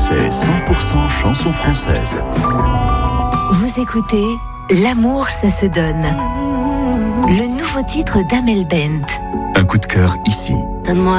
C'est 100% chansons françaises. Vous écoutez L'amour, ça se donne. Le nouveau titre d'Amel Bent. Un coup de cœur ici. Donne-moi